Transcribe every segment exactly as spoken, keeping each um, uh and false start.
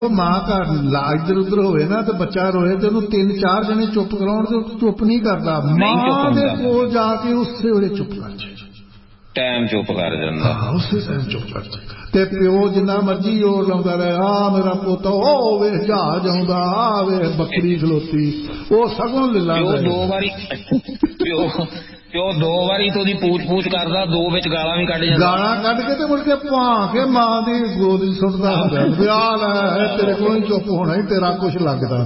मां घर इधर उधर होए ना तो बच्चा रोए तो उन्होंने तीन चार जने चुप कराउण ते चुप नहीं करता, मां दे कोल जाके उसे वेले चुप कर टाइम चुप कर जांदा, हां उसे टाइम चुप कर ते प्यो जिन्ना मर्जी जोर लाउंदा रहे, आ मेरा पुत ओ वे जहाज आउंदा, आ वे बकरी खलोती, ओ सगों लिला दो बारी प्यो प्यो दो बारी तो दी पूछ पूछ करदा, दो विच गालां भी कढ जांदा, गालां कढ के ते मुड़ के भां के मां दी गोद सुटदा हुंदा वी आ ले तेरे कोल ही चुप होना ही तेरा कुछ लगदा।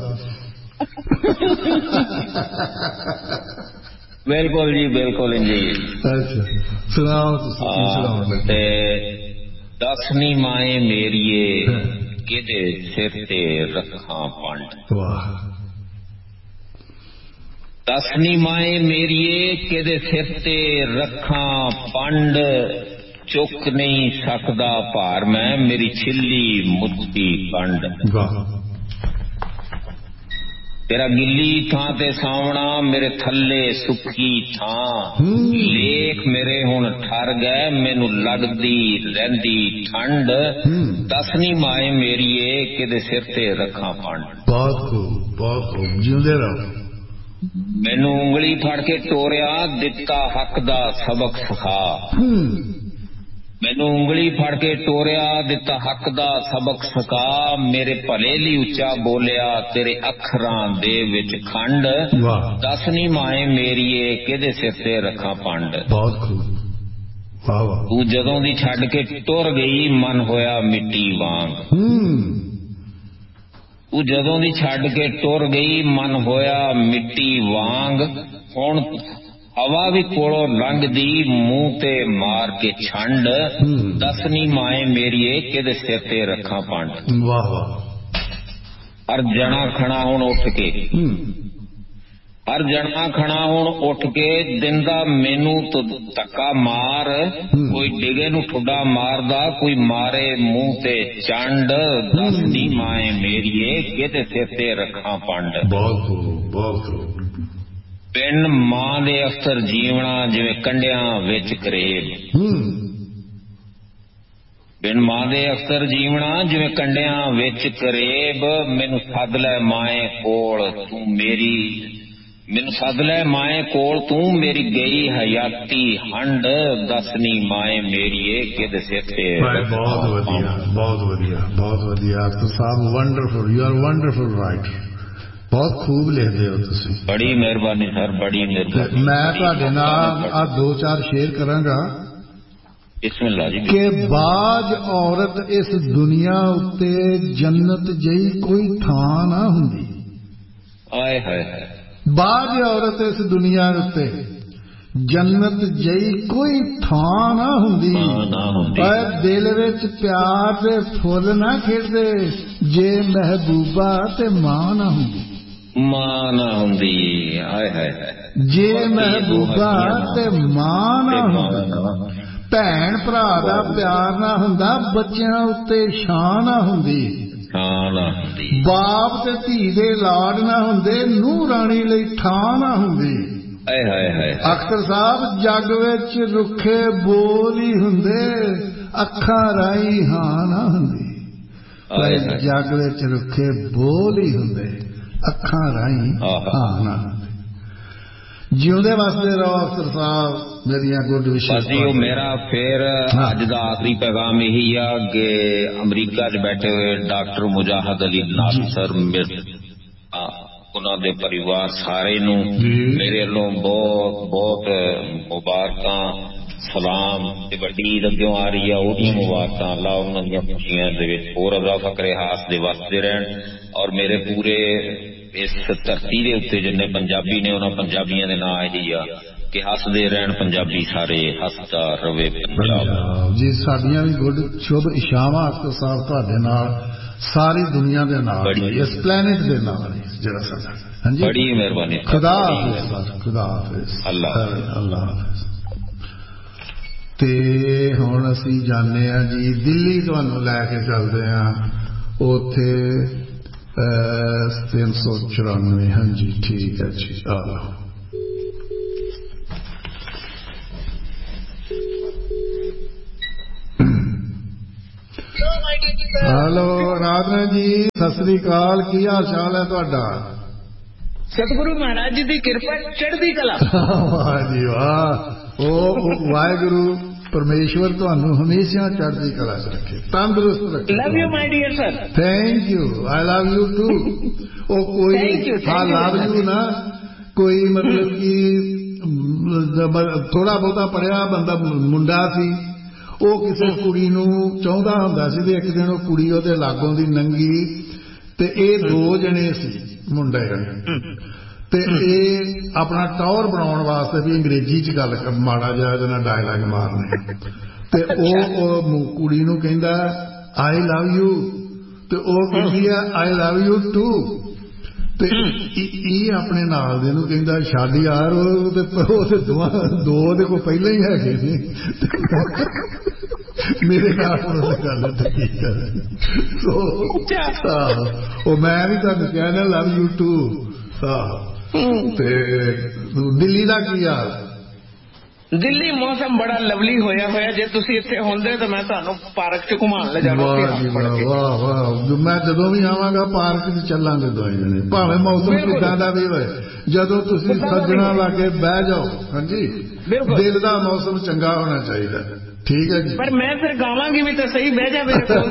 बिल्कुल जी बिल्कुल जी। अच्छा सुनाओ तुसीं सुनाओ ते दसनी माए मेरिए किदे सिर ते रखां पंड, वाह दसनी माए मेरिए किदे सिर ते रखां पंड, चुक नहीं सकदा भार मैं मेरी छिल्ली मुत्ती कंड, तेरा गिल्ली थां ते सावणा मेरे थल्ले सुखी थां, लेख मेरे हुण ठर गए मैनू लगदी रहिंदी ठंड, दसनी माए मेरिए किदे सिर ते रखां पंड। बहुत खूब बहुत खूब जिंदे रहो। मैनू उंगली फड़ के टोरिया दिता हक दा सबक सिखा, मैनू उंगली फड़ के टोरिया दिता हक दा सबक सिखा, मेरे भले ली उच्चा बोलिया तेरे अखरां दे विच खंड, दसनी माए मेरिए किदे सिर ते रखां पंड। बहुत खूब वाह वाह। तू जदों दी छड्ड के टुर गई मन होया मिट्टी वांग, तू जदों दी छड्ड के टुर गई मन होया मिट्टी वांग, हुण हवा भी कोलों लंघदी मूंह ते मार के छंड, दसनी माए मेरिए किदे सिर ते रखां पंड। वाह वाह। हर जना खड़ा हुण उठ के, हर जना खड़ा हुण उठ के दिंदा मैनू तो धक्का मार, कोई डिगे नू ठुड्डा मारदा कोई मारे मूंह ते चंड, दसनी माए मेरिए किदे सिर ते रखां पंड। बहुत खूब बहुत खूब। पिंड मां दे अफसर जीवना जिवें कंडियां विच करेब, पिंड मां दे अफसर जीवना जिवें कंडियां विच करेब, मैनू सद लै माए कोल तू मेरी, मैनू सद लै माए कोल तू मेरी गई हयाती हंड, दसनी माए मेरिए किदे सिर ते। बहुत वधिया बहुत वधिया बहुत वधिया तो साहब wonderful, you are wonderful writer, बहुत खूब लिखते हो तुसी। बड़ी मेहरबानी सर बड़ी मेहरबानी। मैं तुहाडे नाल आ दो चार शेर करांगा कि बाज औरत इस दुनिया उत्ते जन्नत जई कोई थां ना हुंदी, आए हाय बाज औरत इस दुनिया उत्ते जन्नत जई कोई थां ना हुंदी, पर दिल विच प्यार दे फुल ना खिड़दे जे महबूबा ते मां ना हुंदी, मां ना हुंदी, आए हाय जे महबूबा ते मां ना हुंदी, भैन भरा दा प्यार ना हुंदा बच्चियां उत्ते छां ना हुंदी, बाप ते धी दे लाड ना हुंदे नूंह राणी लई थां ना हुंदी, अख्तर साहब जग विच रुखे बोल ही हुंदे अखां राई हां ना हुंदी, जग विच रुखे बोल ही हुंदे अखां राई हां ना हुंदी। जिउंदे वसदे रहो अख्तर साहब, मेरिया गुड विशेष। मेरा फिर अज दा आखिरी पैगाम यही आ कि अमरीका च बैठे हुए डॉक्टर मुजाहिद अली नासर उन्होंने परिवार सारे नू मेरे वालों बहुत बहुत मुबारकां सलाम, ते वड्डी ईद अग्गों आ रही है ओदी मुबारकां, अल्लाह उन्हां दी खुशियां दे विच होर इजाफा करे, हासदे वसदे रहन, और मेरे पूरे इस धरती दे उत्ते जिन्ने पंजाबी ने उन्हां पंजाबियां दे नां यही आ कि हसदे रहन पंजाबी सारे, हसदा रवे पंजाब जी। साडियां भी गुड शुभ इशावां अख्तर साहब तुहाडे नाल सारी दुनिया दे नाल इस प्लैनेट दे नाल जेड़ा साडा। हां जी बड़ी मेहरबानी, खुदा हाफिज़ खुदा हाफिज़ अल्लाह अल्लाह हाफिज़। ते हुण असीं जाने आ जी दिल्ली, तुहानूं लैके चलदे आ उत्थे तीन सौ चौरानवे। हाँ जी ठीक है जी आ लो। हेलो राधना जी सत श्री अकाल की हाल चाल है तुहाडा सतगुरु महाराज जी की कृपा चढ़दी कला वाह जी वाह ओ वाहिगुरु परमेश्वर तुहानू हमेशा चढ़दी कला च रखे तंदुरुस्त रखे love you my dear sir thank you I love you two O कोई हाँ लव यू ना कोई मतलब कि थोड़ा बहुता पढ़िया बंदा मुंडा सी ਉਹ ਕਿਸੇ ਕੁੜੀ ਨੂੰ ਚਾਹੁੰਦਾ ਹੁੰਦਾ ਸੀ ਤੇ ਇੱਕ ਦਿਨ ਉਹ ਕੁੜੀ ਉਹਦੇ ਲਾਗੋਂ ਦੀ ਨੰਗੀ ਤੇ ਇਹ ਦੋ ਜਣੇ ਸੀ ਮੁੰਡੇ ਤੇ ਇਹ ਆਪਣਾ ਟੌਰ ਬਣਾਉਣ ਵਾਸਤੇ ਵੀ ਅੰਗਰੇਜ਼ੀ ਚ ਗੱਲ ਮਾੜਾ ਜਿਹਾ ਇਹਦੇ ਨਾਲ ਡਾਇਲਾਗ ਮਾਰਨੇ ਤੇ ਉਹ ਕੁੜੀ ਨੂੰ ਕਹਿੰਦਾ ਆਈ ਲਵ ਯੂ ਤੇ ਉਹ ਕਹਿੰਦੀ ਆ ਆਈ ਲਵ ਯੂ ਟੂ ਤੇ ਇਹ ਆਪਣੇ ਨਾਲ ਦੇ ਨੂੰ ਕਹਿੰਦਾ ਛੱਡ ਯਾਰ ਉਹ ਦੋ ਉਹਦੇ ਕੋਲ ਪਹਿਲਾਂ ਹੀ ਹੈਗੇ ਨੇ ਮੇਰੇ ਨਾਲ ਗੱਲ ਠੀਕ ਹੈ ਉਹ ਮੈਂ ਵੀ ਤੁਹਾਨੂੰ ਕਹਿਣਾ ਲਵ ਯੂ ਟੂ ਤੇ ਦਿੱਲੀ ਦਾ ਕੀ ਹਾਲ ਦਿੱਲੀ ਮੌਸਮ ਬੜਾ ਲਵਲੀ ਹੋਇਆ ਹੋਇਆ ਜੇ ਤੁਸੀਂ ਇੱਥੇ ਹੁੰਦੇ ਤਾਂ ਮੈਂ ਤੁਹਾਨੂੰ ਪਾਰਕ ਚ ਘੁਮਾਉਣ ਲੈ ਜਾਣਾ ਵਾਹ ਵਾਹ ਮੈਂ ਜਦੋਂ ਵੀ ਆਵਾਂਗਾ ਪਾਰਕ ਚ ਚੱਲਾਂਗੇ ਦੋਏ ਜਣੇ ਭਾਵੇਂ ਮੌਸਮ ਕਿੱਦਾਂ ਦਾ ਵੀ ਹੋਏ ਜਦੋਂ ਤੁਸੀਂ ਸੱਜਣਾ ਲਾ ਕੇ ਬਹਿ ਜਾਓ ਹਾਂਜੀ ਦਿਲ ਦਾ ਮੌਸਮ ਚੰਗਾ ਹੋਣਾ ਚਾਹੀਦਾ ਠੀਕ ਹੈ ਜੀ ਪਰ ਮੈਂ ਫਿਰ ਗਾਵਾਂਗੀ ਵੀ ਤਾਂ ਸਹੀ ਬਹਿ ਜਾ ਮੇਰੇ ਕੋਲ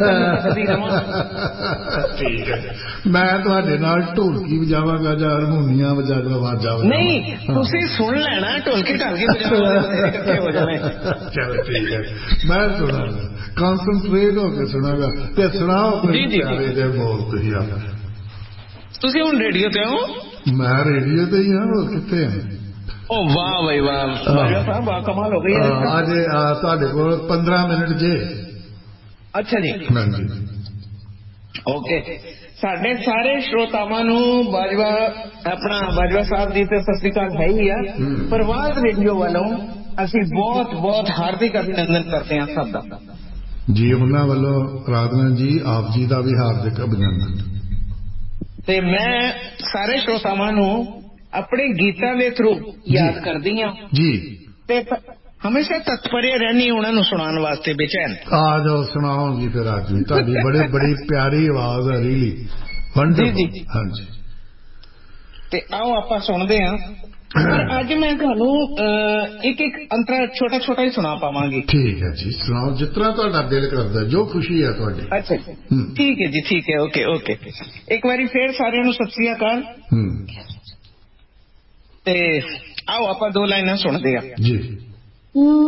ਠੀਕ ਹੈ ਮੈਂ ਤੁਹਾਡੇ ਨਾਲ ਢੋਲਕੀ ਵਜਾਵਾਂਗਾ ਜਾਂ ਹਾਰਮੋਨੀਆ ਵਜਾਵਾਂਗਾ ਆਵਾਜ਼ਾਂ ਨਹੀਂ ਤੁਸੀਂ ਸੁਣ ਲੈਣਾ ਢੋਲਕੀ ਢਾਲਕੀ ਵਜਾਵਾਂਗੇ ਇਕੱਠੇ ਹੋ ਜਾਣੇ ਚਲੋ ਠੀਕ ਹੈ ਮੈਂ ਸੁਣਾਂਗਾ ਕਨਸੈਂਟਰੇਟ ਹੋ ਕੇ ਸੁਣਾਂਗਾ ਤੇ ਸੁਣਾਓ ਆਪਣੇ ਪਿਆਰੇ ਦੇ ਬੋਲ ਤੁਸੀਂ ਆ ਤੁਸੀਂ ਹੁਣ ਰੇਡੀਓ ਤੇ ਹੋ ਮੈਂ ਰੇਡੀਓ ਤੇ ਹੀ ਹਾਂ ਹੋਰ ਕਿੱਥੇ ਹਾਂ ओ वाह भाई वाह बाजवा साहब वाह कमाल हो गई आज ਤੁਹਾਡੇ ਕੋਲ पंद्रह मिनट ਜੇ ਅੱਛਾ ਜੀ ਹਾਂਜੀ ਓਕੇ ਸਾਡੇ ਸਾਰੇ ਸ਼ਰੋਤਾਵਾਂ ਨੂੰ ਬਾਜਵਾ ਆਪਣਾ ਬਾਜਵਾ ਸਾਹਿਬ ਦੀ ਤੇ ਸਤਿ ਸ੍ਰੀ ਅਕਾਲ ਹੈ ਹੀ ਆ ਪ੍ਰਵਾਜ਼ ਰੇਡੀਓ ਵੱਲੋਂ ਅਸੀਂ ਬਹੁਤ ਬਹੁਤ ਹਾਰਦਿਕ ਅਭਿਨੰਦਨ ਕਰਦੇ ਹਾਂ ਸਭ ਦਾ ਜੀ ਉਹਨਾਂ ਵੱਲੋਂ ਰਾਧਨਾ ਜੀ ਆਪ ਜੀ ਦਾ ਵੀ ਹਾਰਦਿਕ ਅਭਿਨੰਦਨ ਤੇ ਮੈਂ ਸਾਰੇ ਸ਼ਰੋਤਾਵਾਂ ਨੂੰ ਆਪਣੇ ਗੀਤਾਂ ਦੇ ਥਰੂ ਯਾਦ ਕਰਦੀ ਹਾਂ ਜੀ ਤੇ ਹਮੇਸ਼ਾ ਤਤਪਰ ਰਹਿਣੀ ਉਹਨਾਂ ਨੂੰ ਸੁਣਾਉਣ ਵਾਸਤੇ ਬੇਚੈਨ ਆ ਜਾਓ ਸੁਣਾਓਗੀ ਫਿਰ ਅੱਜ ਵੀ ਤੁਹਾਡੀ ਬੜੇ ਬੜੀ ਪਿਆਰੀ ਆਵਾਜ਼ ਹੈ ਰੀਲੀ ਵੰਡਰਫੁਲ ਹਾਂਜੀ ਤੇ ਆਓ ਆਪਾਂ ਸੁਣਦੇ ਹਾਂ ਪਰ ਅੱਜ ਮੈਂ ਤੁਹਾਨੂੰ ਇੱਕ ਇੱਕ ਅੰਤਰਾ ਛੋਟਾ ਛੋਟਾ ਹੀ ਸੁਣਾ ਪਾਵਾਂਗੀ ਠੀਕ ਹੈ ਜੀ ਸੁਣਾਓ ਜਿਸ ਤਰ੍ਹਾਂ ਤੁਹਾਡਾ ਦਿਲ ਕਰਦਾ ਜੋ ਖੁਸ਼ੀ ਹੈ ਤੁਹਾਡੀ ਅੱਛਾ ਠੀਕ ਹੈ ਜੀ ਠੀਕ ਹੈ ਓਕੇ ਓਕੇ ਇੱਕ ਵਾਰੀ ਫੇਰ ਸਾਰਿਆਂ ਨੂੰ ਸਤਿ ਸ੍ਰੀ ਅਕਾਲ ਤੇ ਆਓ ਆਪਾਂ ਦੋ ਲਾਈਨਾਂ ਸੁਣਦੇ ਆ ਜੀ